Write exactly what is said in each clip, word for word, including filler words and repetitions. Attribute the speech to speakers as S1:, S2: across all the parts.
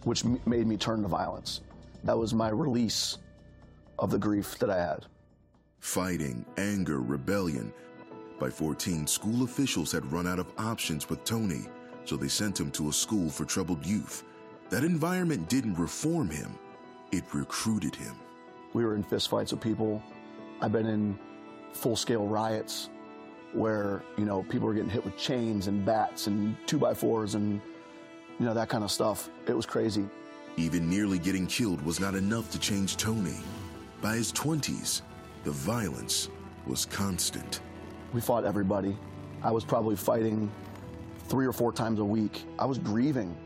S1: which m- made me turn to violence. That was my release of the grief that I had.
S2: Fighting, anger, rebellion. By fourteen, school officials had run out of options with Tony, so they sent him to a school for troubled youth. That environment didn't reform him, it recruited him.
S1: We were in fistfights with people. I've been in full-scale riots where, you know, people were getting hit with chains and bats and two-by-fours and, you know, that kind of stuff. It was crazy.
S2: Even nearly getting killed was not enough to change Tony. By his twenties, the violence was constant.
S1: We fought everybody. I was probably fighting three or four times a week. I was grieving.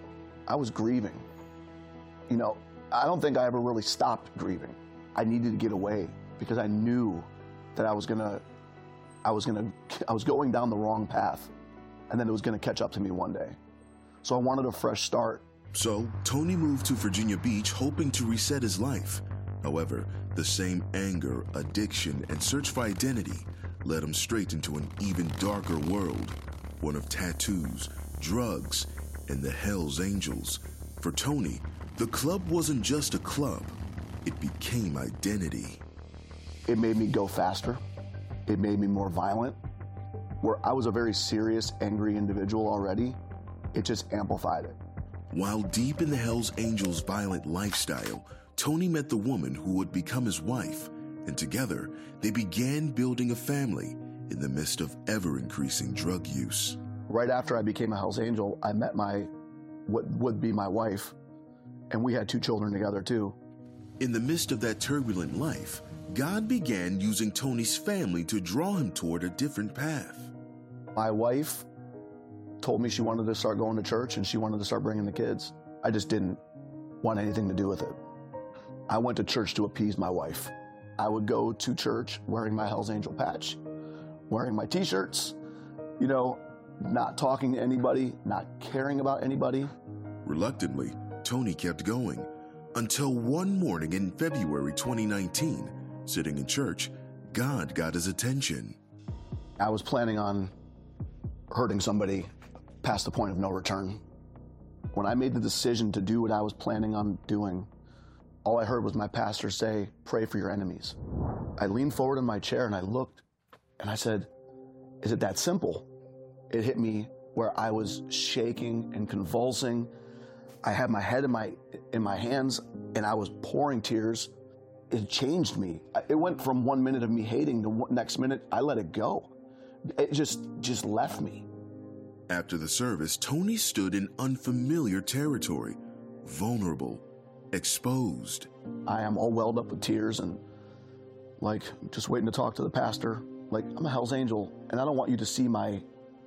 S1: I was grieving. You know, I don't think I ever really stopped grieving. I needed to get away because I knew that I was gonna, I was gonna, I was going down the wrong path, and then it was gonna catch up to me one day. So I wanted a fresh start.
S2: So Tony moved to Virginia Beach hoping to reset his life. However, the same anger, addiction, and search for identity led him straight into an even darker world, one of tattoos, drugs, and the Hells Angels. For Tony, the club wasn't just a club, it became identity.
S1: It made me go faster. It made me more violent. Where I was a very serious, angry individual already, it just amplified it.
S2: While deep in the Hells Angels' violent lifestyle, Tony met the woman who would become his wife, and together they began building a family in the midst of ever-increasing drug use.
S1: Right after I became a Hells Angel, I met my, what would be my wife, and we had two children together too.
S2: In the midst of that turbulent life, God began using Tony's family to draw him toward a different path.
S1: My wife told me she wanted to start going to church and she wanted to start bringing the kids. I just didn't want anything to do with it. I went to church to appease my wife. I would go to church wearing my Hells Angel patch, wearing my t-shirts, you know, not talking to anybody, not caring about anybody.
S2: Reluctantly, Tony kept going until one morning in February twenty nineteen, sitting in church, God got his attention.
S1: I was planning on hurting somebody past the point of no return. When I made the decision to do what I was planning on doing, all I heard was my pastor say, "Pray for your enemies." I leaned forward in my chair and I looked and I said, "Is it that simple?" It hit me where I was shaking and convulsing. I had my head in my, in my hands and I was pouring tears. It changed me. It went from one minute of me hating to one, next minute, I let it go. It just, just left me.
S2: After the service, Tony stood in unfamiliar territory, vulnerable, exposed.
S1: I am all welled up with tears and like just waiting to talk to the pastor. Like, I'm a Hells Angel and I don't want you to see my,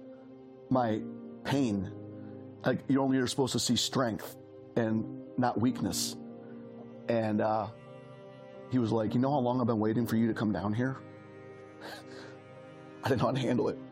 S1: my pain. Like, you only are supposed to see strength and not weakness. And uh, he was like, "You know how long I've been waiting for you to come down here?" I didn't know how to handle it.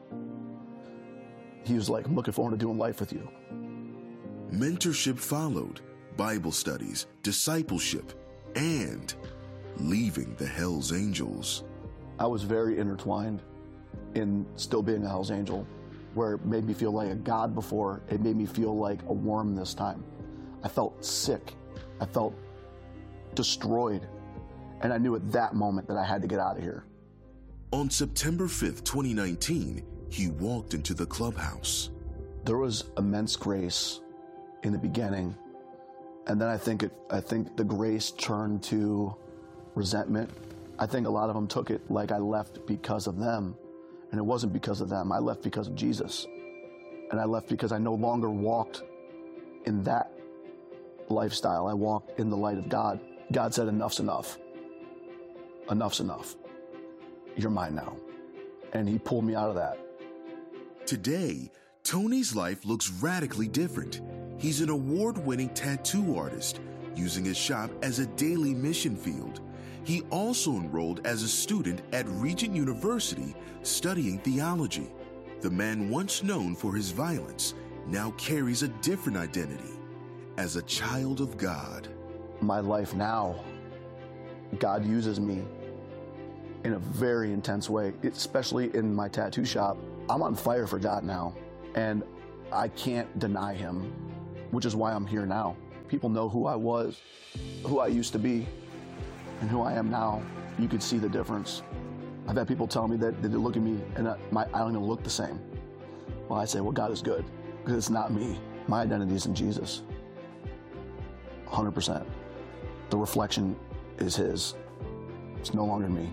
S1: He was like, "I'm looking forward to doing life with you."
S2: Mentorship followed, Bible studies, discipleship, and leaving the Hells Angels.
S1: I was very intertwined in still being a Hells Angel, where it made me feel like a god before. It made me feel like a worm this time. I felt sick. I felt destroyed. And I knew at that moment that I had to get out of here.
S2: On September fifth, twenty nineteen, he walked into the clubhouse.
S1: There was immense grace in the beginning. And then I think it, I think the grace turned to resentment. I think a lot of them took it like I left because of them. And it wasn't because of them. I left because of Jesus. And I left because I no longer walked in that lifestyle. I walked in the light of God. God said, "Enough's enough. Enough's enough. You're mine now." And he pulled me out of that.
S2: Today, Tony's life looks radically different. He's an award-winning tattoo artist, using his shop as a daily mission field. He also enrolled as a student at Regent University studying theology. The man once known for his violence now carries a different identity as a child of God.
S1: My life now, God uses me in a very intense way, especially in my tattoo shop. I'm on fire for God now, and I can't deny him, which is why I'm here now. people know who I was, who I used to be, and who I am now, you could see the difference. I've had people tell me that, that they look at me and I, my, I don't even look the same. Well, I say, well, God is good, because it's not me. My identity is in Jesus, one hundred percent. The reflection is His. It's no longer me.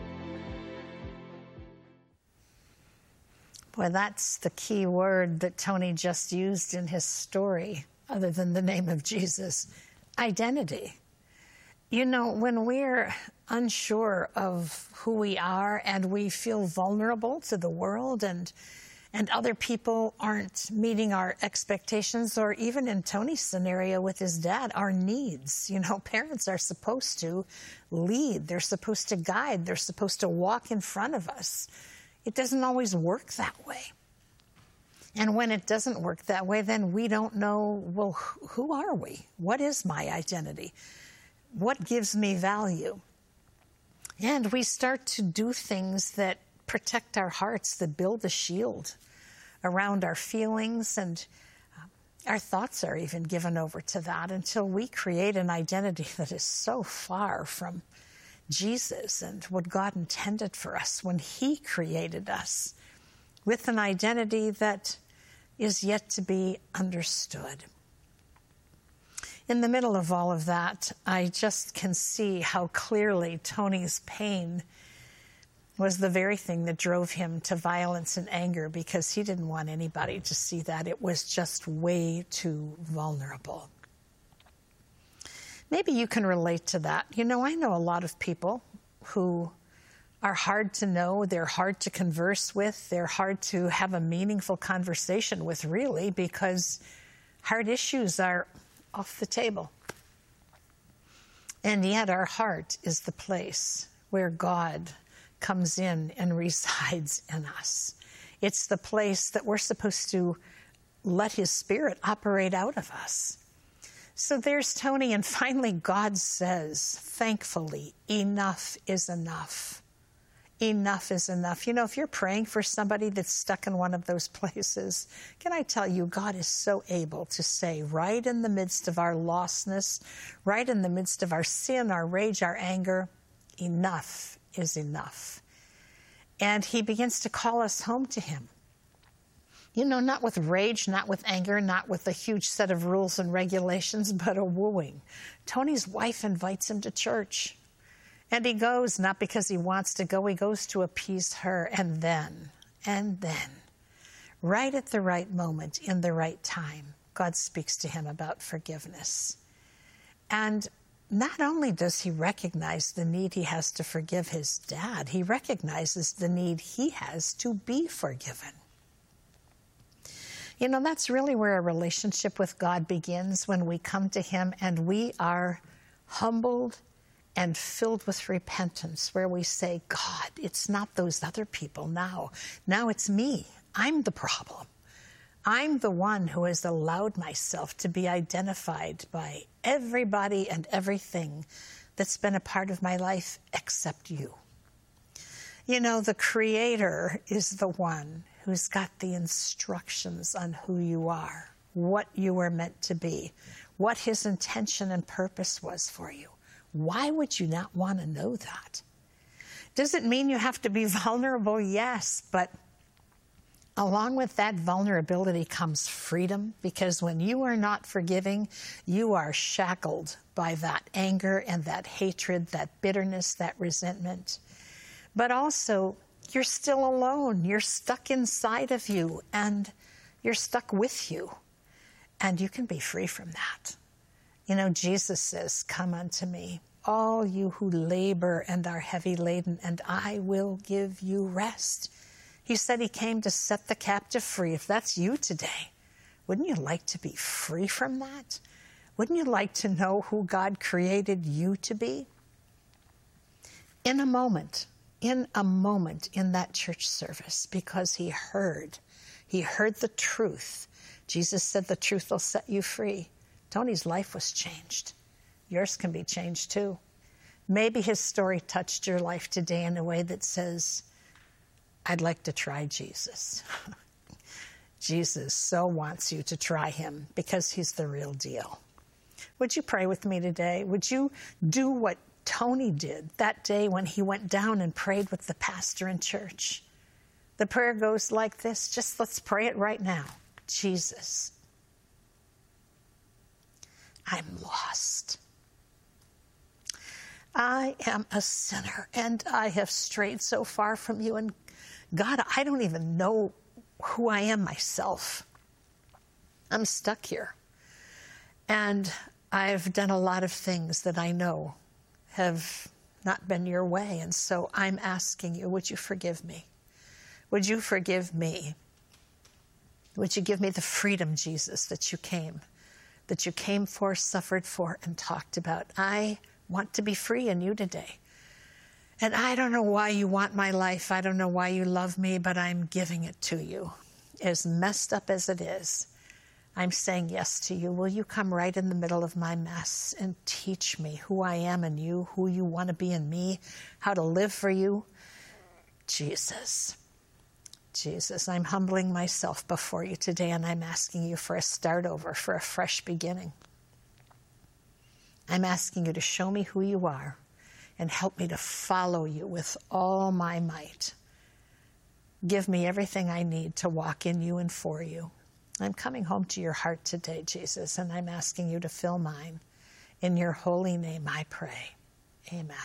S3: Boy, that's the key word that Tony just used in his story, other than the name of Jesus: identity. You know, when we're unsure of who we are and we feel vulnerable to the world, and and other people aren't meeting our expectations, or even in Tony's scenario with his dad, our needs. You know, parents are supposed to lead. They're supposed to guide. They're supposed to walk in front of us. It doesn't always work that way. And when it doesn't work that way, then we don't know, well, who are we? What is my identity? What gives me value? And we start to do things that protect our hearts, that build a shield around our feelings, and our thoughts are even given over to that, until we create an identity that is so far from Jesus and what God intended for us when He created us, with an identity that is yet to be understood. In the middle of all of that, I just can see how clearly Tony's pain was the very thing that drove him to violence and anger, because he didn't want anybody to see that. It was just way too vulnerable. Maybe you can relate to that. You know, I know a lot of people who are hard to know, they're hard to converse with, they're hard to have a meaningful conversation with, really, because hard issues are off the table. And yet our heart is the place where God comes in and resides in us. It's the place that we're supposed to let His Spirit operate out of us. So there's Tony, and finally God says, thankfully, enough is enough. Enough is enough. You know, if you're praying for somebody that's stuck in one of those places, can I tell you, God is so able to say, right in the midst of our lostness, right in the midst of our sin, our rage, our anger, enough is enough. And He begins to call us home to Him. You know, not with rage, not with anger, not with a huge set of rules and regulations, but a wooing. Tony's wife invites him to church. And he goes, not because he wants to go, he goes to appease her. And then, and then, right at the right moment, in the right time, God speaks to him about forgiveness. And not only does he recognize the need he has to forgive his dad, he recognizes the need he has to be forgiven. You know, that's really where a relationship with God begins, when we come to Him and we are humbled and filled with repentance, where we say, God, it's not those other people now. Now it's me. I'm the problem. I'm the one who has allowed myself to be identified by everybody and everything that's been a part of my life except you. You know, the Creator is the one who's got the instructions on who you are, what you were meant to be, what His intention and purpose was for you. Why would you not want to know that? Does it mean you have to be vulnerable? Yes, but along with that vulnerability comes freedom, because when you are not forgiving, you are shackled by that anger and that hatred, that bitterness, that resentment. But also, you're still alone. You're stuck inside of you, and you're stuck with you. And you can be free from that. You know, Jesus says, come unto me, all you who labor and are heavy laden, and I will give you rest. He said He came to set the captive free. If that's you today, wouldn't you like to be free from that? Wouldn't you like to know who God created you to be? In a moment, in a moment in that church service, because he heard, he heard the truth. Jesus said the truth will set you free. Tony's life was changed. Yours can be changed too. Maybe his story touched your life today in a way that says, I'd like to try Jesus. Jesus so wants you to try Him, because He's the real deal. Would you pray with me today? Would you do what Tony did that day when he went down and prayed with the pastor in church? The prayer goes like this. Just let's pray it right now. Jesus, I'm lost. I am a sinner, and I have strayed so far from you. And God, I don't even know who I am myself. I'm stuck here. And I've done a lot of things that I know have not been your way. And so I'm asking you, would you forgive me? Would you forgive me? Would you give me the freedom, Jesus, that you came, that you came for, suffered for, and talked about? I want to be free in you today. And I don't know why you want my life. I don't know why you love me, but I'm giving it to you. As messed up as it is, I'm saying yes to you. Will you come right in the middle of my mess and teach me who I am in you, who you want to be in me, how to live for you? Jesus. Jesus, I'm humbling myself before you today, and I'm asking you for a start over, for a fresh beginning. I'm asking you to show me who you are and help me to follow you with all my might. Give me everything I need to walk in you and for you. I'm coming home to your heart today, Jesus, and I'm asking you to fill mine. In your holy name I pray. Amen.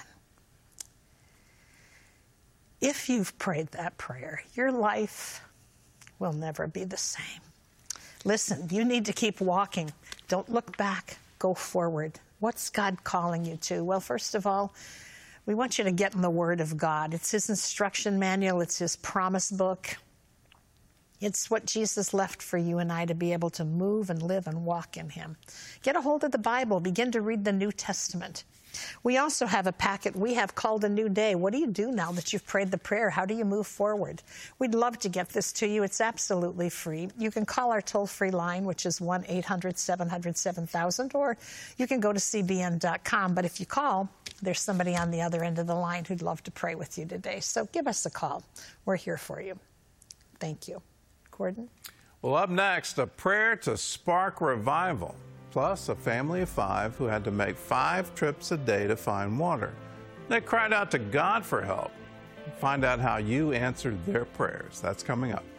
S3: If you've prayed that prayer, your life will never be the same. Listen, you need to keep walking. Don't look back. Go forward. What's God calling you to? Well, first of all, we want you to get in the Word of God. It's His instruction manual. It's His promise book. It's what Jesus left for you and I to be able to move and live and walk in Him. Get a hold of the Bible. Begin to read the New Testament. We also have a packet we have called A New Day. What do you do now that you've prayed the prayer? How do you move forward? We'd love to get this to you. It's absolutely free. You can call our toll-free line, which is one eight hundred seven hundred seven thousand, or you can go to c b n dot com. But if you call, there's somebody on the other end of the line who'd love to pray with you today. So give us a call. We're here for you. Thank you. Gordon?
S4: Well, up next, a prayer to spark revival. Plus, a family of five who had to make five trips a day to find water. They cried out to God for help. Find out how you answered their prayers. That's coming up.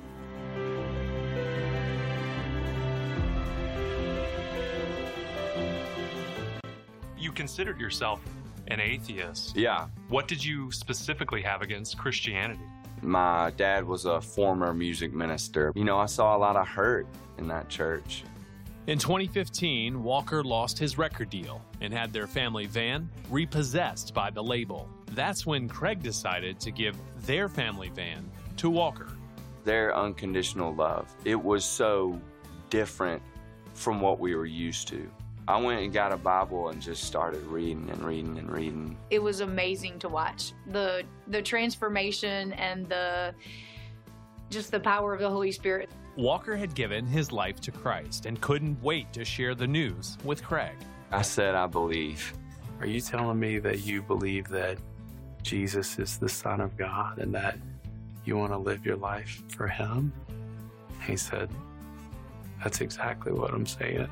S5: You considered yourself an atheist.
S6: Yeah.
S5: What did you specifically have against Christianity?
S6: My dad was a former music minister. You know, I saw a lot of hurt in that church.
S7: In twenty fifteen, Walker lost his record deal and had their family van repossessed by the label. That's when Craig decided to give their family van to Walker.
S6: Their unconditional love, it was so different from what we were used to. I went and got a Bible and just started reading and reading and reading.
S8: It was amazing to watch. The the transformation and the just the power of the Holy Spirit.
S7: Walker had given his life to Christ and couldn't wait to share the news with Craig.
S6: I said, I believe.
S9: Are you telling me that you believe that Jesus is the Son of God and that you want to live your life for Him? He said, that's exactly what I'm saying.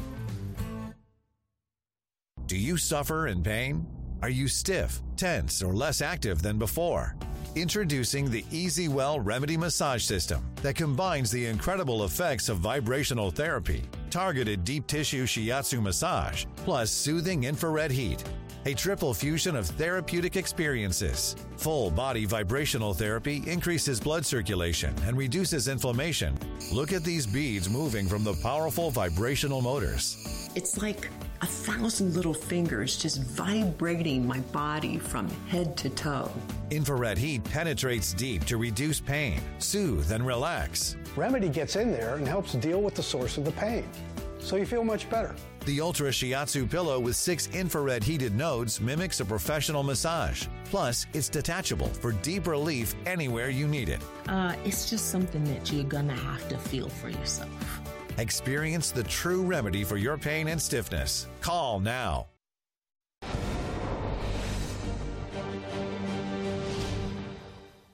S10: Do you suffer in pain? Are you stiff, tense, or less active than before? Introducing the EasyWell Remedy Massage System that combines the incredible effects of vibrational therapy, targeted deep tissue shiatsu massage, plus soothing infrared heat. A triple fusion of therapeutic experiences. Full body vibrational therapy increases blood circulation and reduces inflammation. Look at these beads moving from the powerful vibrational motors.
S11: It's like a thousand little fingers just vibrating my body from head to toe.
S10: Infrared heat penetrates deep to reduce pain, soothe, and relax.
S12: Remedy gets in there and helps deal with the source of the pain, so you feel much better.
S10: The Ultra Shiatsu pillow with six infrared heated nodes mimics a professional massage. Plus, it's detachable for deep relief anywhere you need it.
S13: Uh, it's just something that you're gonna have to feel for yourself.
S10: Experience the true remedy for your pain and stiffness. Call now.
S14: Well,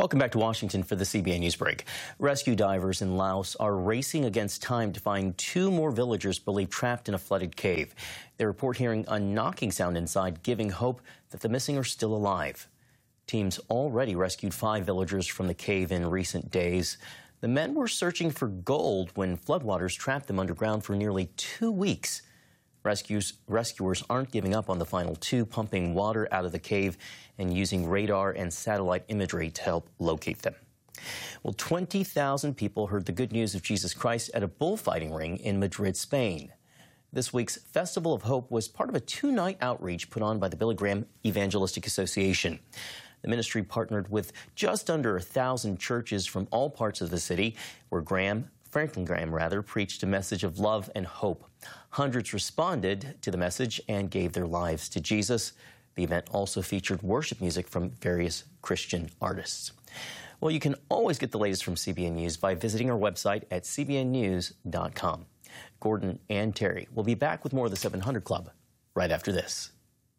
S14: Welcome back to Washington for the C B N News Break. Rescue divers in Laos are racing against time to find two more villagers believed trapped in a flooded cave. They report hearing a knocking sound inside, giving hope that the missing are still alive. Teams already rescued five villagers from the cave in recent days. The men were searching for gold when floodwaters trapped them underground for nearly two weeks. Rescues, rescuers aren't giving up on the final two, pumping water out of the cave and using radar and satellite imagery to help locate them. Well, twenty thousand people heard the good news of Jesus Christ at a bullfighting ring in Madrid, Spain. This week's Festival of Hope was part of a two-night outreach put on by the Billy Graham Evangelistic Association. The ministry partnered with just under a thousand churches from all parts of the city, where Graham, Franklin Graham rather, preached a message of love and hope. Hundreds responded to the message and gave their lives to Jesus. The event also featured worship music from various Christian artists. Well, you can always get the latest from C B N News by visiting our website at c b n news dot com. Gordon and Terry will be back with more of the seven hundred Club right after this.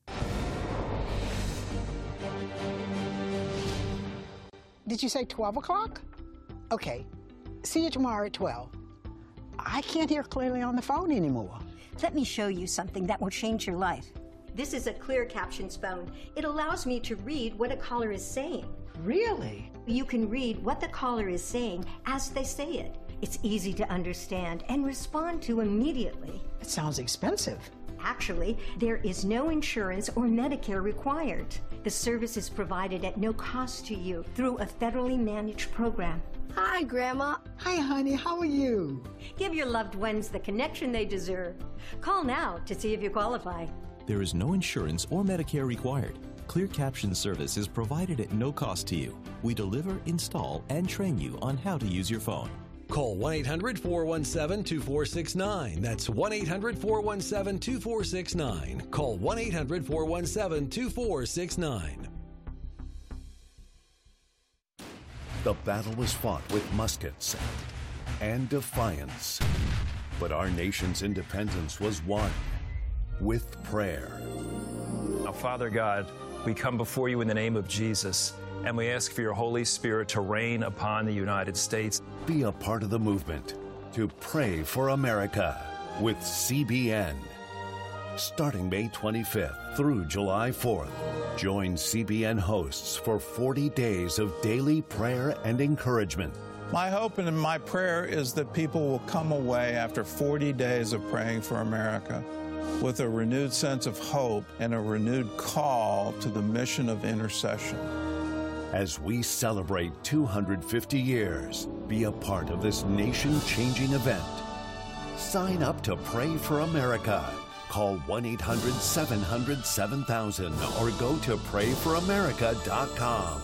S15: Did you say twelve o'clock? Okay. See you tomorrow at twelve. I can't hear clearly on the phone anymore.
S16: Let me show you something that will change your life. This is a clear captions phone. It allows me to read what a caller is saying.
S15: Really?
S16: You can read what the caller is saying as they say it. It's easy to understand and respond to immediately.
S15: It sounds expensive.
S16: Actually, there is no insurance or Medicare required. The service is provided at no cost to you through a federally managed program.
S15: Hi, Grandma. Hi, honey. How are you?
S16: Give your loved ones the connection they deserve. Call now to see if you qualify.
S17: There is no insurance or Medicare required. Clear Caption service is provided at no cost to you. We deliver, install, and train you on how to use your phone.
S18: Call one eight hundred, four one seven, two four six nine. That's one eight hundred, four one seven, two four six nine. Call one eight hundred, four one seven, two four six nine.
S19: The battle was fought with muskets and defiance. But our nation's independence was won with prayer.
S20: Now, Father God, we come before you in the name of Jesus, and we ask for your Holy Spirit to reign upon the United States.
S19: Be a part of the movement to pray for America with C B N. Starting May twenty-fifth through July fourth, join C B N hosts for forty days of daily prayer and encouragement.
S4: My hope and my prayer is that people will come away after forty days of praying for America with a renewed sense of hope and a renewed call to the mission of intercession.
S19: As we celebrate two hundred fifty years, be a part of this nation-changing event. Sign up to Pray for America. Call one eight hundred, seven hundred, seven thousand or go to pray for america dot com.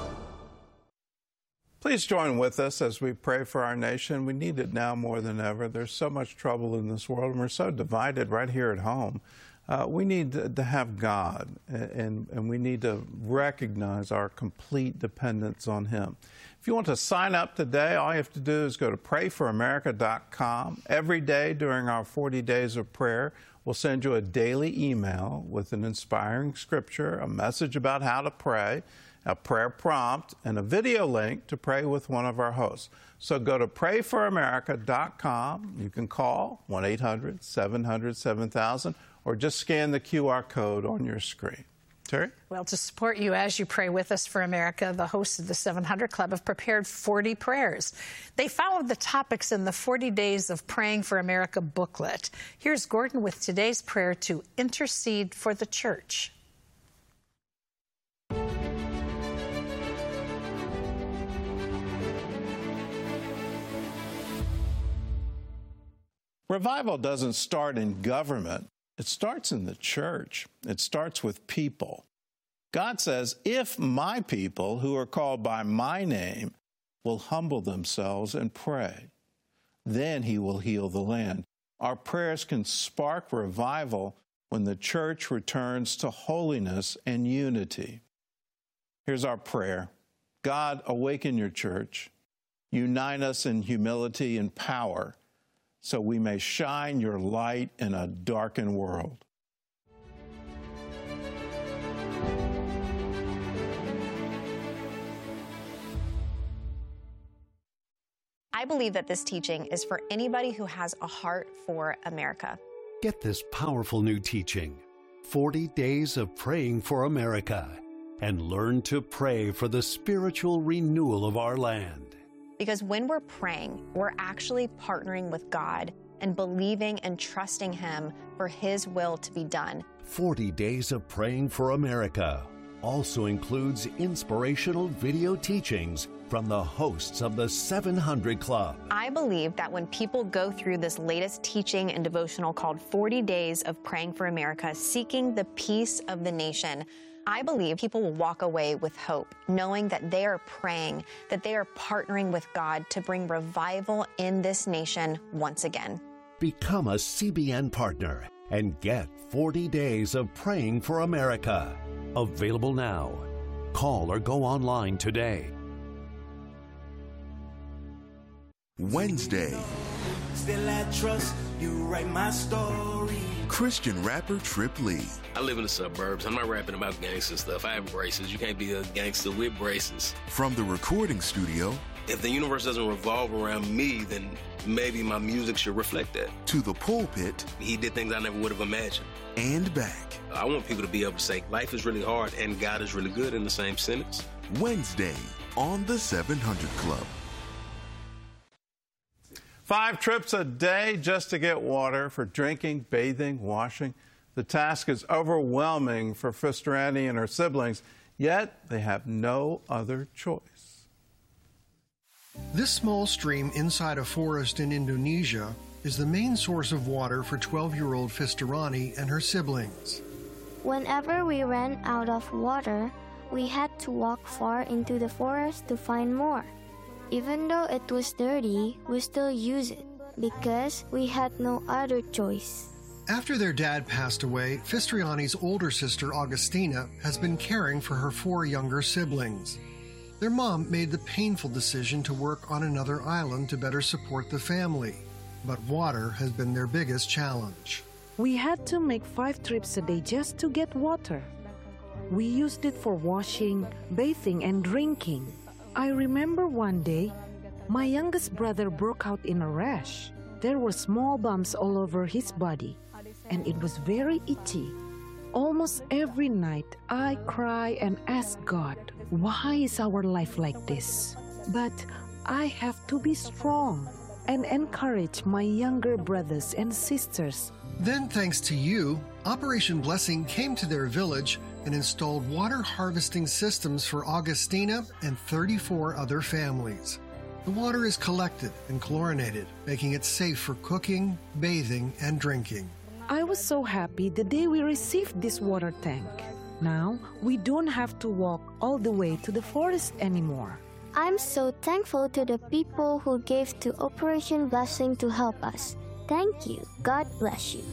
S4: Please join with us as we pray for our nation. We need it now more than ever. There's so much trouble in this world, and we're so divided right here at home. Uh, we need to, to have God, and, and we need to recognize our complete dependence on Him. If you want to sign up today, all you have to do is go to pray for america dot com. Every day during our forty days of prayer, we'll send you a daily email with an inspiring scripture, a message about how to pray, a prayer prompt, and a video link to pray with one of our hosts. So go to pray for america dot com. You can call one eight hundred, seven hundred, seven thousand or just scan the Q R code on your screen. Terry?
S3: Well, to support you as you pray with us for America, the hosts of the seven hundred Club have prepared forty prayers. They followed the topics in the forty Days of Praying for America booklet. Here's Gordon with today's prayer to intercede for the church.
S4: Revival doesn't start in government. It starts in the church. It starts with people. God says, if my people who are called by my name will humble themselves and pray, then He will heal the land. Our prayers can spark revival when the church returns to holiness and unity. Here's our prayer. God, awaken your church. Unite us in humility and power, so we may shine your light in a darkened world.
S21: I believe that this teaching is for anybody who has a heart for America.
S22: Get this powerful new teaching, forty Days of Praying for America, and learn to pray for the spiritual renewal of our land.
S21: Because when we're praying, we're actually partnering with God and believing and trusting Him for His will to be done.
S22: forty Days of Praying for America also includes inspirational video teachings from the hosts of the seven hundred Club.
S21: I believe that when people go through this latest teaching and devotional called forty Days of Praying for America, seeking the peace of the nation, I believe people will walk away with hope, knowing that they are praying, that they are partnering with God to bring revival in this nation once again.
S22: Become a C B N partner and get forty Days of Praying for America. Available now. Call or go online today.
S2: Wednesday.
S23: Still I trust you, write my story.
S2: Christian rapper Trip Lee.
S24: I live in the suburbs. I'm not rapping about gangster stuff. I have braces. You can't be a gangster with braces.
S2: From the recording studio.
S24: If the universe doesn't revolve around me, then maybe my music should reflect that.
S2: To the pulpit.
S24: He did things I never would have imagined.
S2: And back.
S24: I want people to be able to say life is really hard and God is really good in the same sentence.
S2: Wednesday on the seven hundred Club.
S4: Five trips a day just to get water for drinking, bathing, washing. The task is overwhelming for Fisterani and her siblings, yet they have no other choice.
S25: This small stream inside a forest in Indonesia is the main source of water for twelve-year-old Fisterani and her siblings.
S26: Whenever we ran out of water, we had to walk far into the forest to find more. Even though it was dirty, we still use it because we had no other choice.
S25: After their dad passed away, Fistriani's older sister Augustina has been caring for her four younger siblings. Their mom made the painful decision to work on another island to better support the family, but water has been their biggest challenge.
S27: We had to make five trips a day just to get water. We used it for washing, bathing, and drinking. I remember one day, my youngest brother broke out in a rash. There were small bumps all over his body, and it was very itchy. Almost every night, I cry and ask God, why is our life like this? But I have to be strong and encourage my younger brothers and sisters.
S25: Then, thanks to you, Operation Blessing came to their village and installed water harvesting systems for Augustina and thirty-four other families. The water is collected and chlorinated, making it safe for cooking, bathing, and drinking.
S27: I was so happy the day we received this water tank. Now, we don't have to walk all the way to the forest anymore.
S26: I'm so thankful to the people who gave to Operation Blessing to help us. Thank you. God bless you.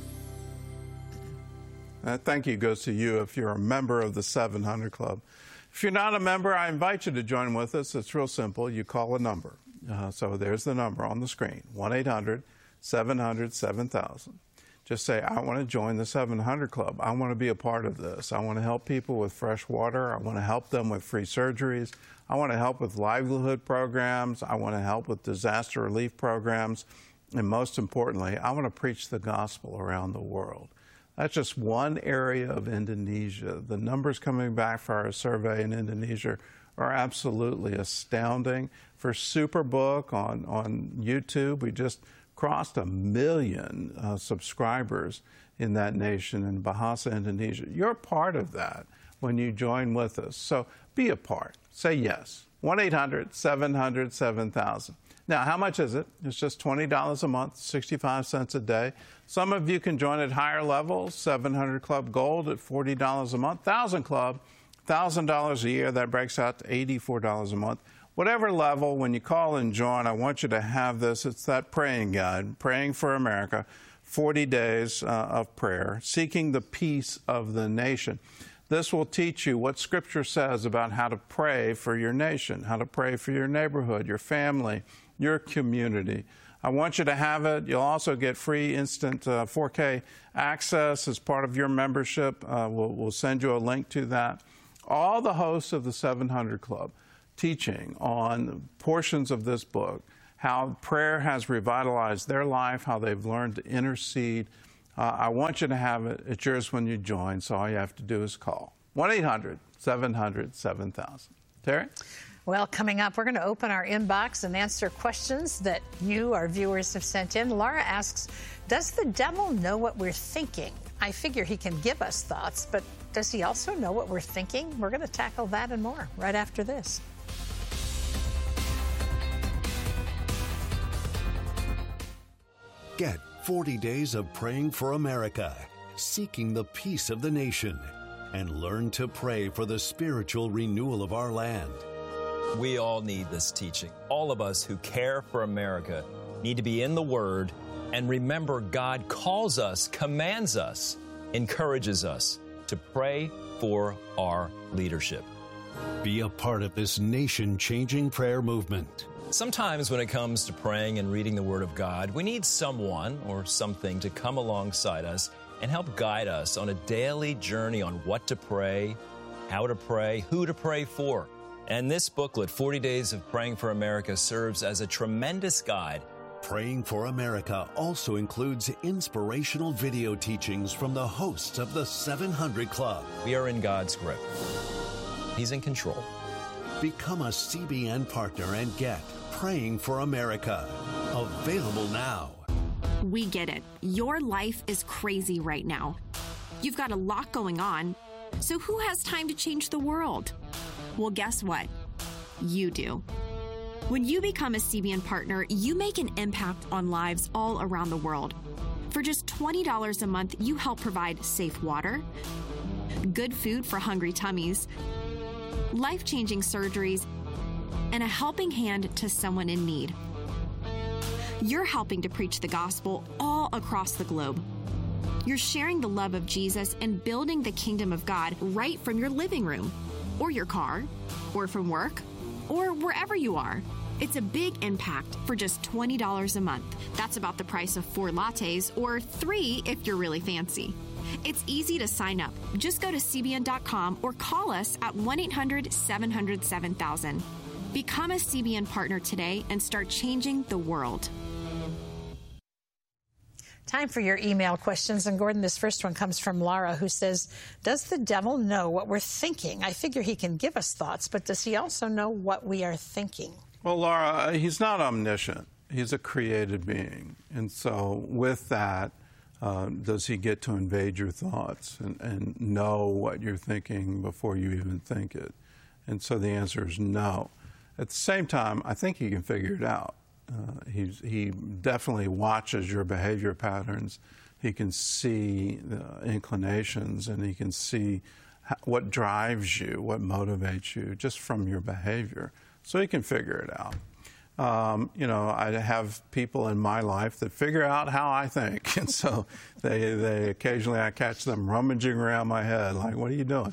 S4: That thank you goes to you if you're a member of the seven hundred Club. If you're not a member, I invite you to join with us. It's real simple. You call a number. Uh, so there's the number on the screen, one eight hundred seven hundred seven thousand. Just say, I want to join the seven hundred Club. I want to be a part of this. I want to help people with fresh water. I want to help them with free surgeries. I want to help with livelihood programs. I want to help with disaster relief programs. And most importantly, I want to preach the gospel around the world. That's just one area of Indonesia. The numbers coming back for our survey in Indonesia are absolutely astounding. For Superbook on, on YouTube, we just crossed a million uh, subscribers in that nation, in Bahasa, Indonesia. You're part of that when you join with us. So be a part. Say yes. one eight hundred seven hundred seven thousand. Now, how much is it? It's just twenty dollars a month, sixty-five cents a day. Some of you can join at higher levels, seven hundred Club Gold at forty dollars a month, one thousand Club, one thousand dollars a year. That breaks out to eighty-four dollars a month. Whatever level, when you call and join, I want you to have this. It's that praying guide, Praying for America, forty days uh, of prayer, seeking the peace of the nation. This will teach you what Scripture says about how to pray for your nation, how to pray for your neighborhood, your family, your community. I want you to have it. You'll also get free instant uh, four K access as part of your membership. Uh, we'll, we'll send you a link to that. All the hosts of the seven hundred Club teaching on portions of this book how prayer has revitalized their life, how they've learned to intercede. Uh, I want you to have it. It's yours when you join, so all you have to do is call. one eight hundred seven hundred seven thousand. Terry?
S3: Well, coming up, we're going to open our inbox and answer questions that you, our viewers, have sent in. Laura asks, does the devil know what we're thinking? I figure he can give us thoughts, but does he also know what we're thinking? We're going to tackle that and more right after this.
S22: Get forty days of praying for America, seeking the peace of the nation, and learn to pray for the spiritual renewal of our land.
S20: We all need this teaching. All of us who care for America need to be in the Word and remember God calls us, commands us, encourages us to pray for our leadership.
S22: Be a part of this nation-changing prayer movement.
S20: Sometimes when it comes to praying and reading the Word of God, we need someone or something to come alongside us and help guide us on a daily journey on what to pray, how to pray, who to pray for. And this booklet, forty days of Praying for America, serves as a tremendous guide.
S22: Praying for America also includes inspirational video teachings from the hosts of the seven hundred Club.
S20: We are in God's grip. He's in control.
S22: Become a C B N partner and get Praying for America. Available now.
S1: We get it. Your life is crazy right now. You've got a lot going on. So who has time to change the world? Well, guess what? You do. When you become a C B N partner, you make an impact on lives all around the world. For just twenty dollars a month, you help provide safe water, good food for hungry tummies, life-changing surgeries, and a helping hand to someone in need. You're helping to preach the gospel all across the globe. You're sharing the love of Jesus and building the kingdom of God right from your living room, or your car, or from work, or wherever you are. It's a big impact for just twenty dollars a month. That's about the price of four lattes, or three if you're really fancy. It's easy to sign up. Just go to C B N dot com or call us at one eight hundred seven hundred seven thousand. Become a C B N partner today and start changing the world.
S3: Time for your email questions. And Gordon, this first one comes from Laura, who says, does the devil know what we're thinking? I figure he can give us thoughts, but does he also know what we are thinking?
S4: Well, Laura, he's not omniscient. He's a created being. And so with that, uh, does he get to invade your thoughts and, and know what you're thinking before you even think it? And so the answer is no. At the same time, I think he can figure it out. Uh, he's, he definitely watches your behavior patterns. He can see the inclinations, and he can see how, what drives you, what motivates you, just from your behavior. So he can figure it out. Um, you know, I have people in my life that figure out how I think, and so they, they occasionally I catch them rummaging around my head, like, what are you doing?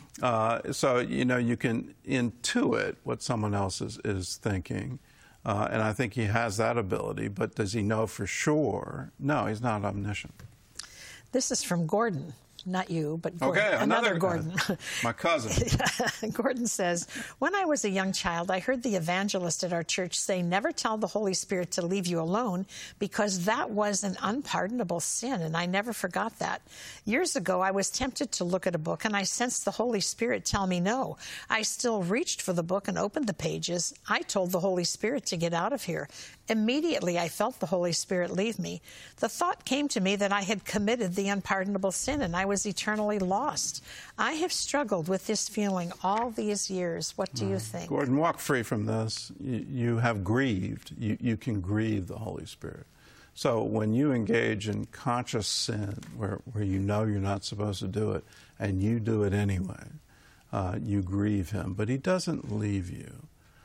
S4: Uh, so, you know, you can intuit what someone else is, is thinking. Uh, and I think he has that ability, but does he know for sure? No, he's not omniscient.
S3: This is from Gordon. Not you, but Gordon.
S4: Okay,
S3: another,
S4: another
S3: Gordon.
S4: My cousin.
S3: Gordon says, when I was a young child, I heard the evangelist at our church say, never tell the Holy Spirit to leave you alone, because that was an unpardonable sin, and I never forgot that. Years ago, I was tempted to look at a book, and I sensed the Holy Spirit tell me no. I still reached for the book and opened the pages. I told the Holy Spirit to get out of here. Immediately, I felt the Holy Spirit leave me. The thought came to me that I had committed the unpardonable sin and I was eternally lost. I have struggled with this feeling all these years. What do you think?
S4: Gordon, walk free from this. You, you have grieved. You, you can grieve the Holy Spirit. So when you engage in conscious sin, where, where you know you're not supposed to do it, and you do it anyway, uh, you grieve him. But he doesn't leave you.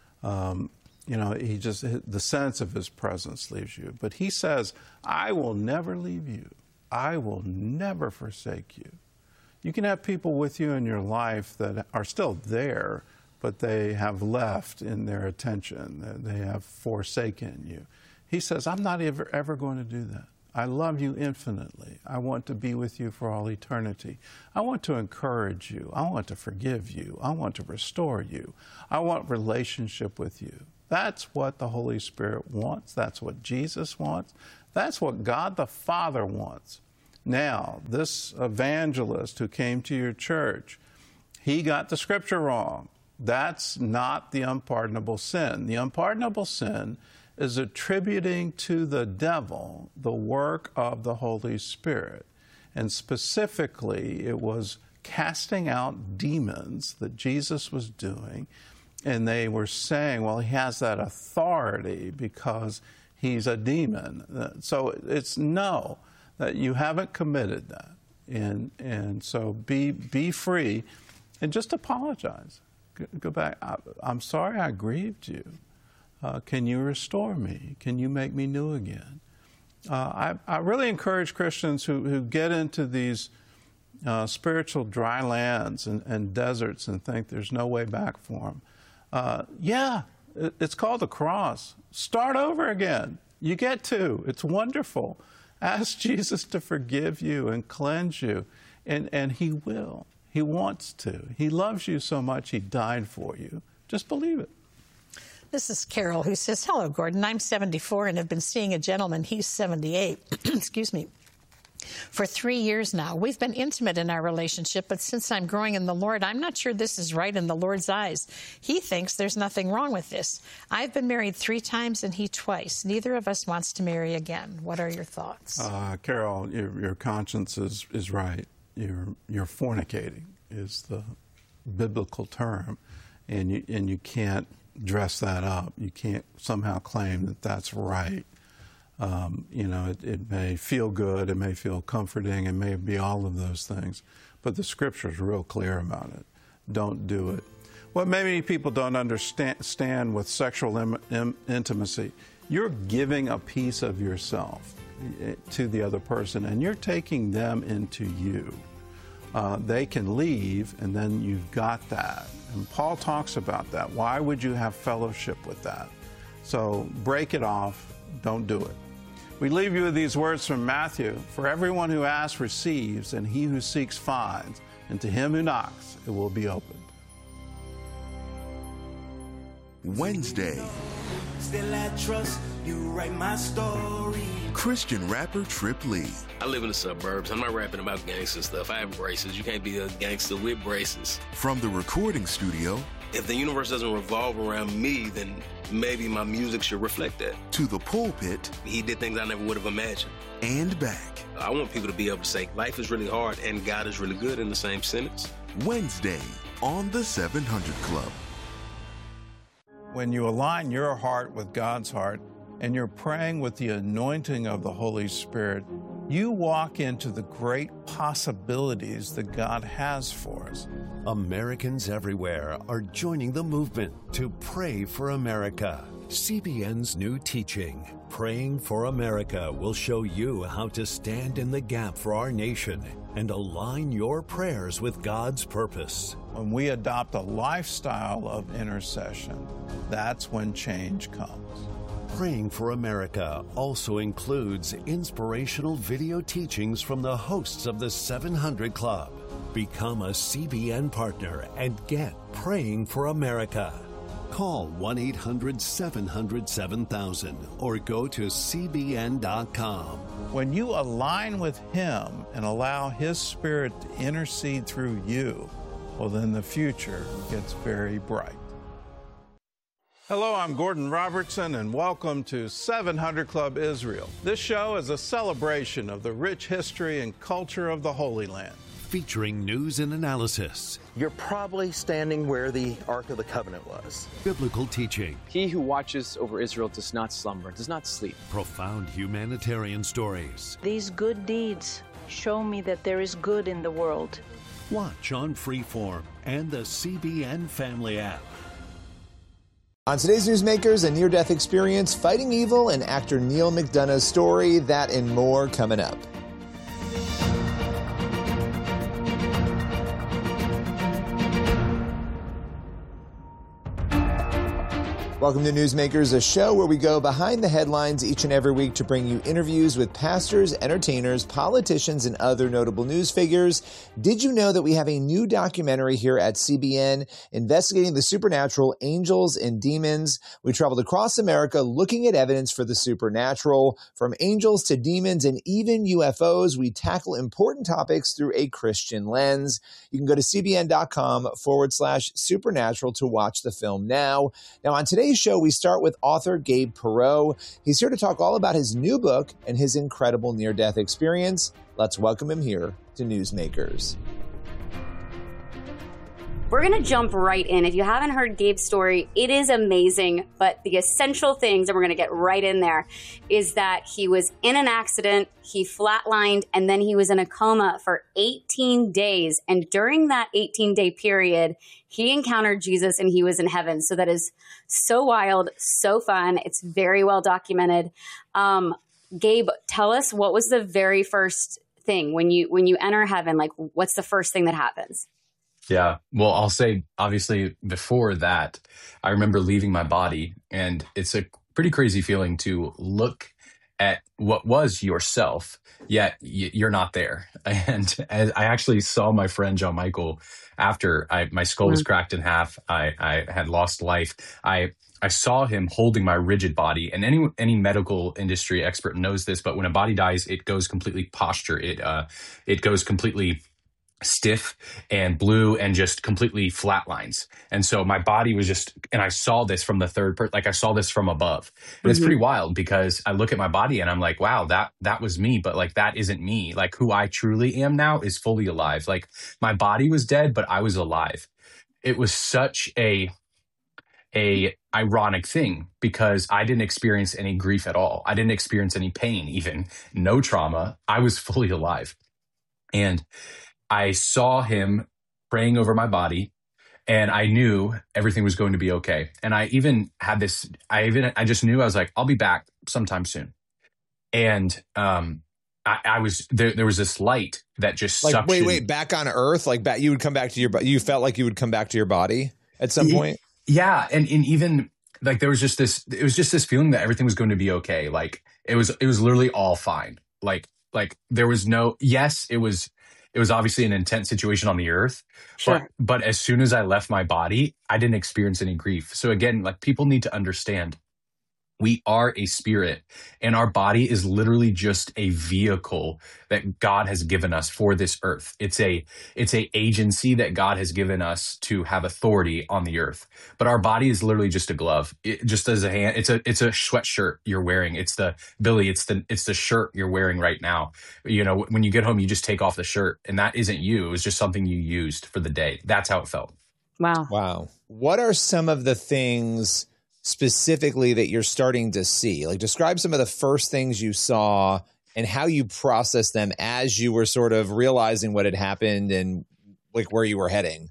S4: Um, You know, he just, the sense of his presence leaves you. But he says, I will never leave you. I will never forsake you. You can have people with you in your life that are still there, but they have left in their attention. They have forsaken you. He says, I'm not ever, ever going to do that. I love you infinitely. I want to be with you for all eternity. I want to encourage you. I want to forgive you. I want to restore you. I want relationship with you. That's what the Holy Spirit wants. That's what Jesus wants. That's what God the Father wants. Now, this evangelist who came to your church, he got the scripture wrong. That's not the unpardonable sin. The unpardonable sin is attributing to the devil the work of the Holy Spirit. And specifically, it was casting out demons that Jesus was doing. And they were saying, well, he has that authority because he's a demon. So it's no, that you haven't committed that. And and so be be free and just apologize. Go back. I, I'm sorry I grieved you. Uh, can you restore me? Can you make me new again? Uh, I, I really encourage Christians who, who get into these uh, spiritual dry lands and, and deserts and think there's no way back for them. Uh, yeah, it, it's called the cross. Start over again. You get to. It's wonderful. Ask Jesus to forgive you and cleanse you, and, and he will. He wants to. He loves you so much, he died for you. Just believe it.
S3: This is Carol, who says, hello, Gordon. I'm seventy-four and have been seeing a gentleman. He's seventy-eight. Excuse me. For three years now. We've been intimate in our relationship, but since I'm growing in the Lord, I'm not sure this is right in the Lord's eyes. He thinks there's nothing wrong with this. I've been married three times and he twice. Neither of us wants to marry again. What are your thoughts?
S4: Uh, Carol, your, your conscience is, is right. You're, you're fornicating is the biblical term, and you, and you can't dress that up. You can't somehow claim that that's right. Um, you know, it, it may feel good, it may feel comforting, it may be all of those things, but the Scripture is real clear about it. Don't do it. What many people don't understand with sexual im- im- intimacy, you're giving a piece of yourself to the other person, and you're taking them into you. Uh, they can leave, and then you've got that. And Paul talks about that. Why would you have fellowship with that? So break it off. Don't do it. We leave you with these words from Matthew. For everyone who asks receives, and he who seeks finds, and to him who knocks it will be opened.
S2: Wednesday.
S23: Still I trust you, write my story.
S2: Christian rapper Trip Lee.
S24: I live in the suburbs. I'm not rapping about gangster stuff. I have braces. You can't be a gangster with braces.
S2: From the recording studio.
S24: If the universe doesn't revolve around me, then maybe my music should reflect that.
S2: To the pulpit.
S24: He did things I never would have imagined.
S2: And back.
S24: I want people to be able to say life is really hard and God is really good in the same sentence.
S2: Wednesday on the seven hundred Club.
S4: When you align your heart with God's heart and you're praying with the anointing of the Holy Spirit, you walk into the great possibilities that God has for us.
S19: Americans everywhere are joining the movement to pray for America. C B N's new teaching, Praying for America, will show you how to stand in the gap for our nation and align your prayers with God's purpose.
S4: When we adopt a lifestyle of intercession, that's when change comes.
S19: Praying for America also includes inspirational video teachings from the hosts of the seven hundred Club. Become a C B N partner and get Praying for America. Call one eight hundred seven hundred seven thousand or go to C B N dot com.
S4: When you align with Him and allow His Spirit to intercede through you, well, then the future gets very bright. Hello, I'm Gordon Robertson, and welcome to seven hundred Club Israel. This show is a celebration of the rich history and culture of the Holy Land.
S19: Featuring news and analysis.
S5: You're probably standing where the Ark of the Covenant was.
S19: Biblical teaching.
S6: He who watches over Israel does not slumber, does not sleep.
S19: Profound humanitarian stories.
S7: These good deeds show me that there is good in the world.
S19: Watch on Freeform and the C B N Family app.
S8: On today's Newsmakers, a near-death experience, fighting evil, and actor Neil McDonough's story, that and more coming up. Welcome to Newsmakers, a show where we go behind the headlines each and every week to bring you interviews with pastors, entertainers, politicians, and other notable news figures. Did you know that we have a new documentary here at C B N investigating the supernatural, angels and demons? We traveled across America looking at evidence for the supernatural. From angels to demons and even U F Os, we tackle important topics through a Christian lens. You can go to cbn.com forward slash supernatural to watch the film now. Now, on today's show, we start with author Gabe Perreault. He's here to talk all about his new book and his incredible near-death experience. Let's welcome him here to Newsmakers.
S9: We're going to jump right in. If you haven't heard Gabe's story, it is amazing. But the essential things, and we're going to get right in there, is that he was in an accident, he flatlined, and then he was in a coma for eighteen days. And during that eighteen-day period, he encountered Jesus and he was in heaven. So that is so wild, so fun. It's very well documented. Um, Gabe, tell us, what was the very first thing when you when you enter heaven? Like, what's the first thing that happens?
S10: Yeah. Well, I'll say, obviously, before that, I remember leaving my body, and it's a pretty crazy feeling to look at what was yourself, yet you're not there. And as I actually saw my friend John Michael after I, my skull was cracked in half, I, I had lost life. I I saw him holding my rigid body, and any any medical industry expert knows this. But when a body dies, it goes completely posture. It uh it goes completely stiff and blue and just completely flatlines. And so my body was just, and I saw this from the third person, like I saw this from above. And mm-hmm. It's pretty wild because I look at my body and I'm like, wow, that, that was me, but like, that isn't me. Like, who I truly am now is fully alive. Like, my body was dead, but I was alive. It was such a, a ironic thing because I didn't experience any grief at all. I didn't experience any pain, even no trauma. I was fully alive. And I saw him praying over my body, and I knew everything was going to be okay. And I even had this, I even, I just knew, I was like, I'll be back sometime soon. And um, I, I was, there, there was this light that just
S8: like,
S10: suctioned.
S8: wait, wait, back on Earth? Like, back, you would come back to your, you felt like you would come back to your body at some point?
S10: Yeah. And, and even like, there was just this, it was just this feeling that everything was going to be okay. Like, it was, it was literally all fine. Like, like there was no, yes, it was, It was obviously an intense situation on the earth,
S9: sure.
S10: but, but as soon as I left my body, I didn't experience any grief. So again, like, people need to understand, we are a spirit, and our body is literally just a vehicle that God has given us for this earth. It's a, it's a agency that God has given us to have authority on the earth. But our body is literally just a glove. It just as a hand, it's a, it's a sweatshirt you're wearing. It's the, Billy, it's the, it's the shirt you're wearing right now. You know, when you get home, you just take off the shirt, and that isn't you. It was just something you used for the day. That's how it felt.
S9: Wow.
S8: Wow. What are some of the things specifically that you're starting to see? Like, describe some of the first things you saw and how you processed them as you were sort of realizing what had happened and like where you were heading.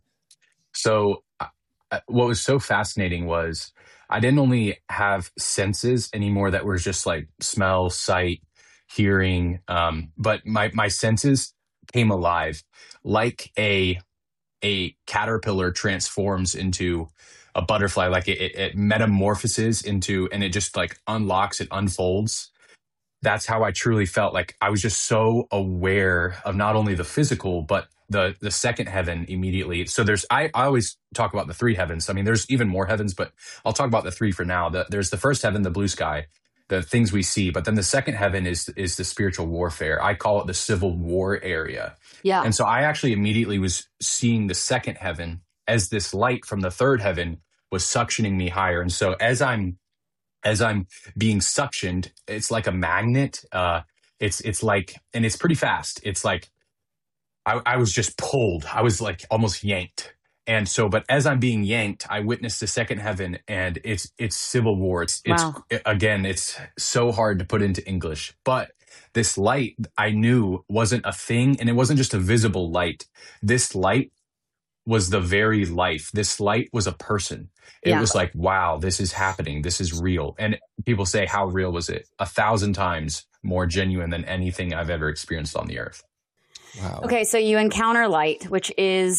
S10: So uh, what was so fascinating was I didn't only have senses anymore that were just like smell, sight, hearing, um, but my, my senses came alive like a, a caterpillar transforms into a butterfly, like it, it, it metamorphoses into, and it just like unlocks, it unfolds. That's how I truly felt. Like, I was just so aware of not only the physical, but the the second heaven immediately. So there's, I, I always talk about the three heavens. I mean, there's even more heavens, but I'll talk about the three for now. The, there's the first heaven, the blue sky, the things we see, but then the second heaven is is the spiritual warfare. I call it the civil war area.
S9: Yeah.
S10: And so I actually immediately was seeing the second heaven as this light from the third heaven was suctioning me higher. And so as I'm, as I'm being suctioned, it's like a magnet. Uh, it's, it's like, and it's pretty fast. It's like, I, I was just pulled. I was like almost yanked. And so, but as I'm being yanked, I witnessed the second heaven, and it's, it's civil war. It's, it's,
S9: wow.
S10: it, again, it's so hard to put into English, but this light I knew wasn't a thing, and it wasn't just a visible light. This light was the very life. This light was a person. It
S9: yeah.
S10: was like, wow, this is happening. This is real. And people say, how real was it? A thousand times more genuine than anything I've ever experienced on the earth.
S8: Wow.
S9: Okay, so you encounter light, which is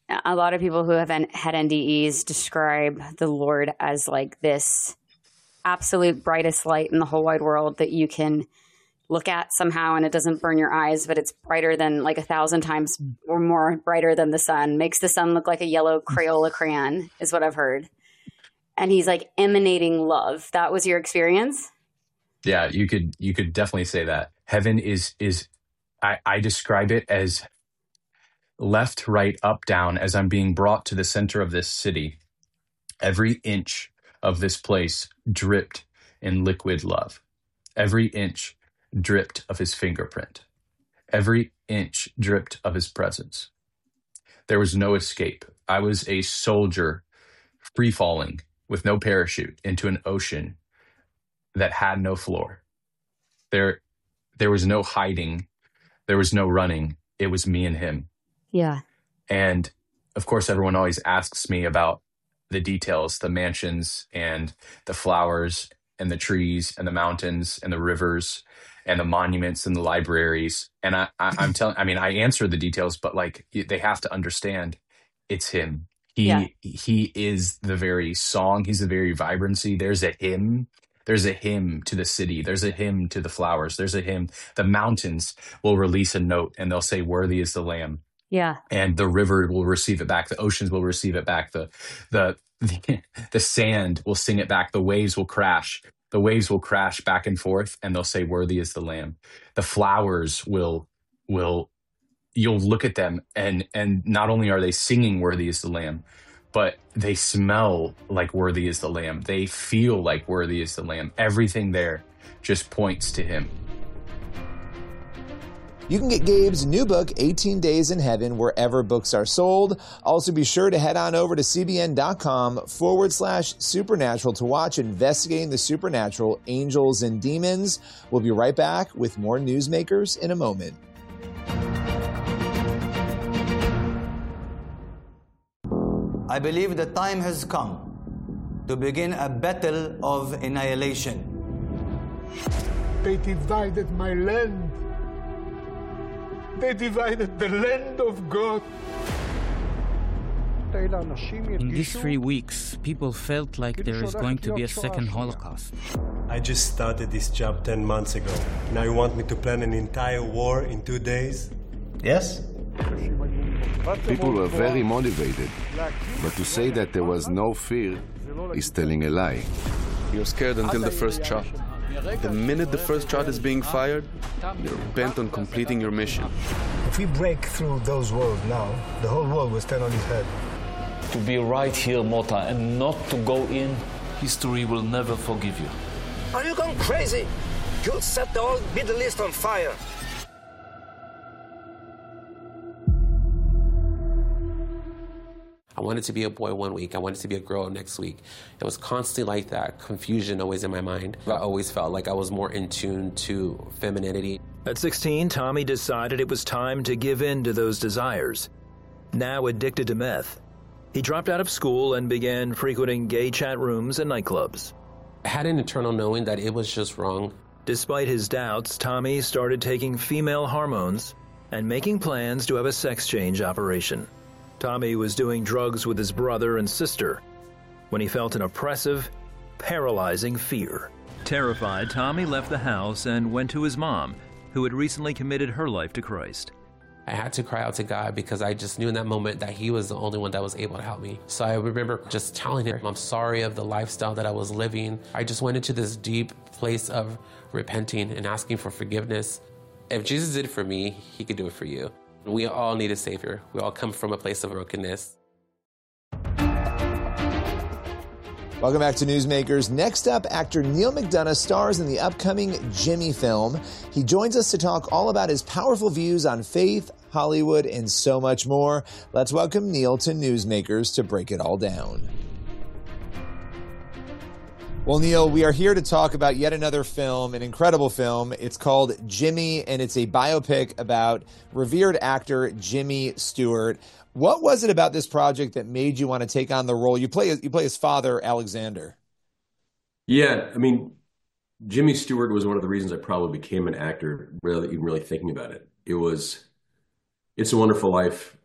S9: A lot of people who have had N D Es describe the Lord as like this absolute brightest light in the whole wide world that you can look at somehow and it doesn't burn your eyes, but it's brighter than like a thousand times or more brighter than the sun. Makes the sun look like a yellow Crayola crayon is what I've heard. And he's like emanating love. That was your experience?
S10: Yeah, you could you could definitely say that. Heaven is is I, I describe it as left, right, up, down. As I'm being brought to the center of this city, every inch of this place dripped in liquid love. Every inch dripped of his fingerprint. Every inch dripped of his presence. There was no escape. I was a soldier free falling with no parachute into an ocean that had no floor. There, there was no hiding. There was no running. It was me and him.
S9: Yeah.
S10: And of course, everyone always asks me about the details, the mansions and the flowers and the trees and the mountains and the rivers and the monuments and the libraries. And I, I, I'm telling, I mean, I answer the details, but like they have to understand it's him. He, yeah. he is the very song. He's the very vibrancy. There's a hymn. There's a hymn to the city. There's a hymn to the flowers. There's a hymn. The mountains will release a note and they'll say, "Worthy is the Lamb."
S9: Yeah.
S10: And the river will receive it back. The oceans will receive it back. The, the, the, the sand will sing it back. The waves will crash. The waves will crash back and forth and they'll say, "Worthy is the Lamb." The flowers will, will, you'll look at them and, and not only are they singing "Worthy is the Lamb," but they smell like "Worthy is the Lamb." They feel like "Worthy is the Lamb." Everything there just points to him.
S8: You can get Gabe's new book, eighteen days in Heaven, wherever books are sold. Also, be sure to head on over to cbn.com forward slash supernatural to watch Investigating the Supernatural, Angels and Demons. We'll be right back with more Newsmakers in a moment.
S11: I believe the time has come to begin a battle of annihilation.
S12: They divided my land. They divided the land of God.
S13: In these three weeks, people felt like there is going to be a second Holocaust.
S14: I just started this job ten months ago. Now you want me to plan an entire war in two days?
S11: Yes.
S15: People were very motivated, but to say that there was no fear is telling a lie.
S16: You're scared until the first shot. The minute the first shot is being fired, you're bent on completing your mission.
S12: If we break through those walls now, the whole world will stand on its head.
S17: To be right here, Mota, and not to go in, history will never forgive you.
S12: Are you going crazy? You'll set the whole Middle East on fire.
S28: I wanted to be a boy one week. I wanted to be a girl next week. It was constantly like that, confusion always in my mind. I always felt like I was more in tune to femininity.
S29: At sixteen, Tommy decided it was time to give in to those desires. Now addicted to meth, he dropped out of school and began frequenting gay chat rooms and nightclubs.
S28: I had an internal knowing that it was just wrong.
S29: Despite his doubts, Tommy started taking female hormones and making plans to have a sex change operation. Tommy was doing drugs with his brother and sister when he felt an oppressive, paralyzing fear.
S30: Terrified, Tommy left the house and went to his mom, who had recently committed her life to Christ.
S28: I had to cry out to God because I just knew in that moment that he was the only one that was able to help me. So I remember just telling her, I'm sorry of the lifestyle that I was living. I just went into this deep place of repenting and asking for forgiveness. If Jesus did it for me, he could do it for you. We all need a savior. We all come from a place of brokenness.
S8: Welcome back to Newsmakers. Next up, actor Neal McDonough stars in the upcoming Jimmy film. He joins us to talk all about his powerful views on faith, Hollywood, and so much more. Let's welcome Neal to Newsmakers to break it all down. Well, Neal, we are here to talk about yet another film, an incredible film. It's called Jimmy, and it's a biopic about revered actor Jimmy Stewart. What was it about this project that made you want to take on the role? You play you play his father, Alexander.
S31: Yeah, I mean, Jimmy Stewart was one of the reasons I probably became an actor, really, even really thinking about it. It was, It's a Wonderful Life.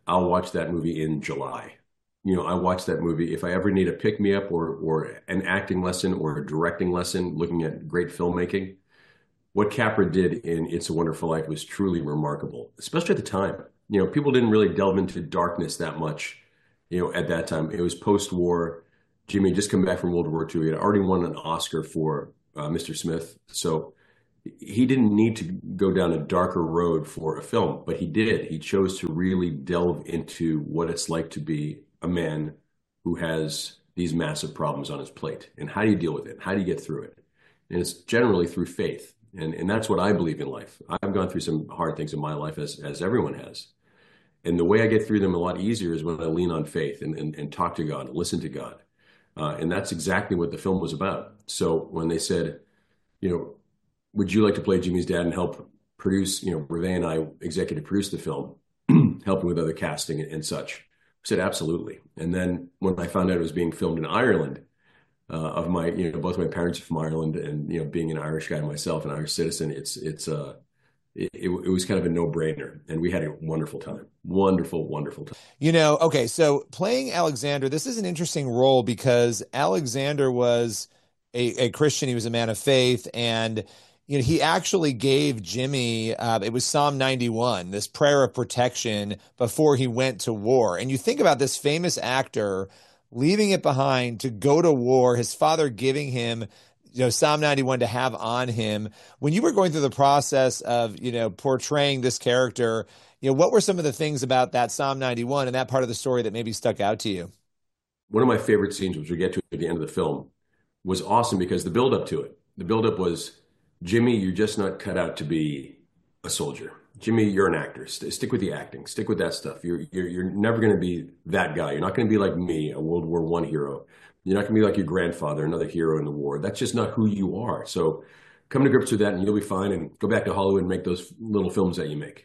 S31: I'll watch that movie in July. You know, I watch that movie. If I ever need a pick-me-up or, or an acting lesson or a directing lesson, looking at great filmmaking, what Capra did in It's a Wonderful Life was truly remarkable, especially at the time. You know, people didn't really delve into darkness that much, you know, at that time. It was post-war. Jimmy had just come back from World War Two. He had already won an Oscar for uh, Mister Smith. So he didn't need to go down a darker road for a film, but he did. He chose to really delve into what it's like to be a man who has these massive problems on his plate. And how do you deal with it? How do you get through it? And it's generally through faith. And, and that's what I believe in life. I've gone through some hard things in my life, as, as everyone has. And the way I get through them a lot easier is when I lean on faith and, and, and talk to God, and listen to God. Uh, and that's exactly what the film was about. So when they said, you know, would you like to play Jimmy's dad and help produce, you know, Reve and I executive produced the film, helping with other casting and, and such. I said, absolutely. And then when I found out it was being filmed in Ireland, uh, of my, you know, both my parents are from Ireland, and, you know, being an Irish guy myself, an Irish citizen, it's, it's, uh, it, it, it was kind of a no-brainer. And we had a wonderful time. Wonderful, wonderful time.
S8: You know, okay, so playing Alexander, this is an interesting role because Alexander was a, a Christian. He was a man of faith, and you know, he actually gave Jimmy, uh, it was Psalm ninety-one, this prayer of protection before he went to war. And you think about this famous actor leaving it behind to go to war, his father giving him, you know, Psalm ninety-one to have on him. When you were going through the process of, you know, portraying this character, you know, what were some of the things about that Psalm ninety-one and that part of the story that maybe stuck out to you?
S31: One of my favorite scenes, which we get to at the end of the film, was awesome because the build-up to it, the build-up was, Jimmy, you're just not cut out to be a soldier. Jimmy, you're an actor. St- stick with the acting. Stick with that stuff. You're you're, you're never going to be that guy. You're not going to be like me, a World War One hero. You're not going to be like your grandfather, another hero in the war. That's just not who you are. So come to grips with that, and you'll be fine. And go back to Hollywood and make those little films that you make.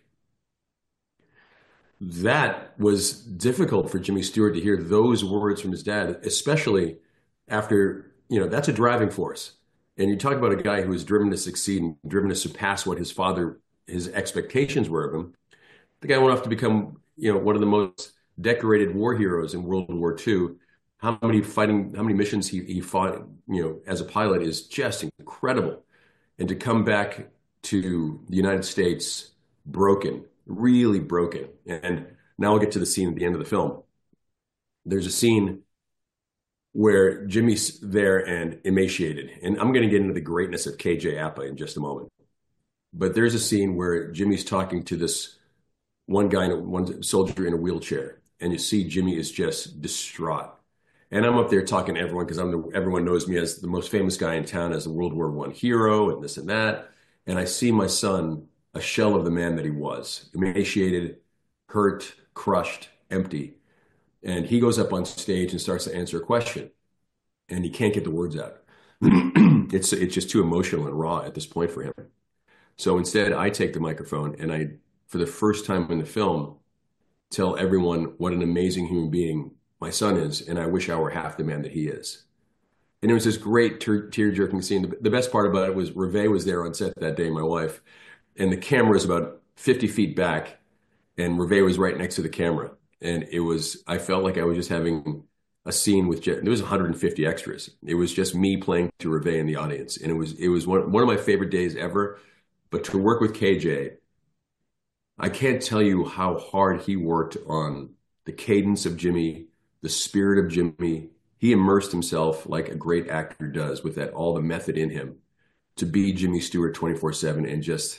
S31: That was difficult for Jimmy Stewart to hear those words from his dad, especially after, you know, that's a driving force. And you talk about a guy who was driven to succeed and driven to surpass what his father, his expectations were of him. The guy went off to become, you know, one of the most decorated war heroes in World War Two. How many fighting, how many missions he, he fought, you know, as a pilot is just incredible. And to come back to the United States broken, really broken. And now we'll get to the scene at the end of the film. There's a scene where Jimmy's there and emaciated. And I'm going to get into the greatness of K J Apa in just a moment. But there's a scene where Jimmy's talking to this one guy, one soldier in a wheelchair. And you see Jimmy is just distraught. And I'm up there talking to everyone because I'm the, everyone knows me as the most famous guy in town, as the World War One hero and this and that. And I see my son, a shell of the man that he was, emaciated, hurt, crushed, empty. And he goes up on stage and starts to answer a question, and he can't get the words out. it's it's just too emotional and raw at this point for him. So instead, I take the microphone and I, for the first time in the film, tell everyone what an amazing human being my son is, and I wish I were half the man that he is. And it was this great tear-jerking scene. The best part about it was Reve was there on set that day, my wife, and the camera was about fifty feet back, and Reve was right next to the camera. And it was, I felt like I was just having a scene with, there was one hundred fifty extras. It was just me playing to Reve in the audience. And it was, it was one, one of my favorite days ever. But to work with K J, I can't tell you how hard he worked on the cadence of Jimmy, the spirit of Jimmy. He immersed himself like a great actor does with that, all the method in him, to be Jimmy Stewart twenty-four seven and just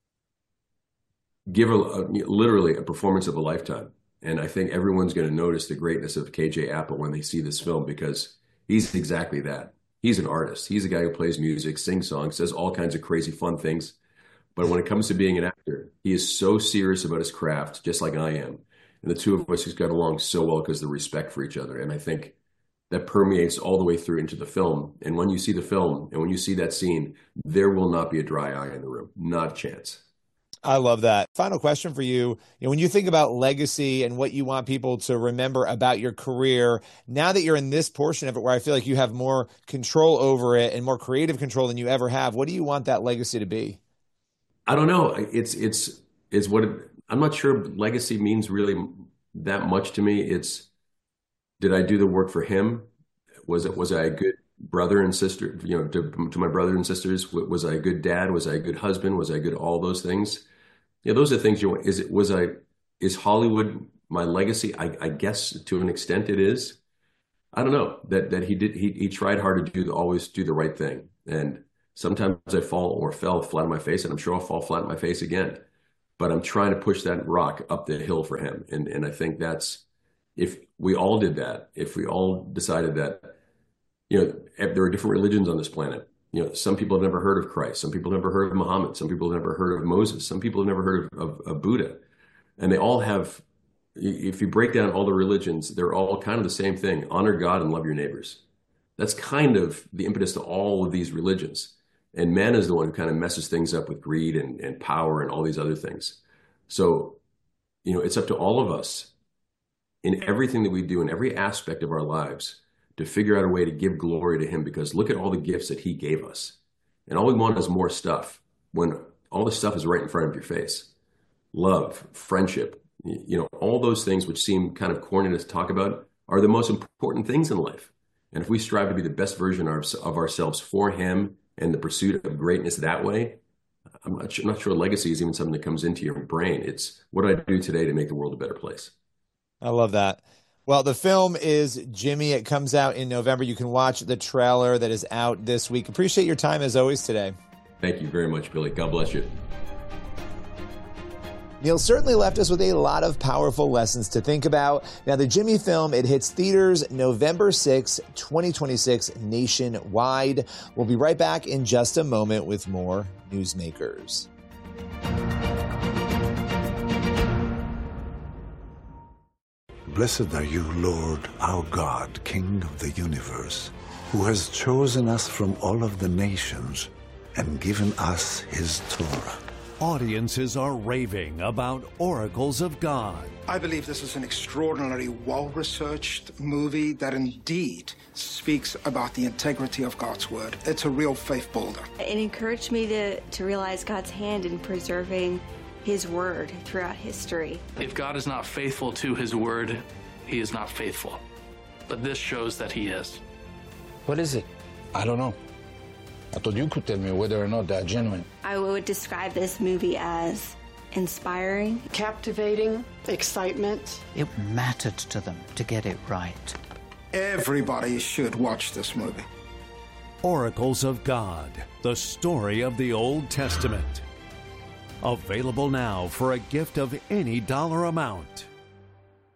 S31: give a, a, literally a performance of a lifetime. And I think everyone's going to notice the greatness of K J Apa when they see this film, because he's exactly that. He's an artist. He's a guy who plays music, sings songs, does all kinds of crazy fun things. But when it comes to being an actor, he is so serious about his craft, just like I am. And the two of us just got along so well because of the respect for each other. And I think that permeates all the way through into the film. And when you see the film and when you see that scene, there will not be a dry eye in the room. Not a chance.
S8: I love that. Final question for you. You know, when you think about legacy and what you want people to remember about your career, now that you're in this portion of it where I feel like you have more control over it and more creative control than you ever have, what do you want that legacy to be? I
S31: don't know. It's, it's, it's what it, I'm not sure legacy means really that much to me. It's, did I do the work for him? Was it, was I a good brother and sister, you know, to, to my brothers and sisters? Was I a good dad? Was I a good husband? Was I good, all those things? Yeah, those are things you want. Is it, was I, is Hollywood my legacy? I, I guess to an extent it is. I don't know, that, that he did, he, he tried hard to do the, always do the right thing. And sometimes I fall or fell flat on my face, and I'm sure I'll fall flat on my face again. But I'm trying to push that rock up the hill for him. And, and I think that's, if we all did that, if we all decided that, you know, there are different religions on this planet. You know, some people have never heard of Christ. Some people have never heard of Muhammad. Some people have never heard of Moses. Some people have never heard of, of, of Buddha. And they all have, if you break down all the religions, they're all kind of the same thing. Honor God and love your neighbors. That's kind of the impetus to all of these religions. And man is the one who kind of messes things up with greed and, and power and all these other things. So, you know, it's up to all of us in everything that we do, in every aspect of our lives, to figure out a way to give glory to him, because look at all the gifts that he gave us. And all we want is more stuff, when all the stuff is right in front of your face. Love, friendship, you know, all those things which seem kind of corny to talk about are the most important things in life. And if we strive to be the best version of, of ourselves for him, and the pursuit of greatness that way, I'm not, sure, I'm not sure legacy is even something that comes into your brain. It's what do I do today to make the world a better place?
S8: I love that. Well, the film is Jimmy. It comes out in November. You can watch the trailer that is out this week. Appreciate your time as always today.
S31: Thank you very much, Billy. God bless you.
S8: Neil certainly left us with a lot of powerful lessons to think about. Now, the Jimmy film, it hits theaters November sixth, twenty twenty-six nationwide. We'll be right back in just a moment with more Newsmakers.
S1: Blessed are you, Lord, our God, King of the universe, who has chosen us from all of the nations and given us his Torah.
S19: Audiences are raving about Oracles of God.
S3: I believe this is an extraordinarily well-researched movie that indeed speaks about the integrity of God's word. It's a real faith builder.
S18: It encouraged me to, to realize God's hand in preserving his word throughout history.
S20: If God is not faithful to his word, he is not faithful. But this shows that he is.
S21: What is it? I don't know. I thought you could tell me whether or not they're genuine.
S18: I would describe this movie as inspiring,
S22: captivating, excitement.
S23: It mattered to them to get it right.
S3: Everybody should watch this movie.
S19: Oracles of God, the story of the Old Testament. Available now for a gift of any dollar amount.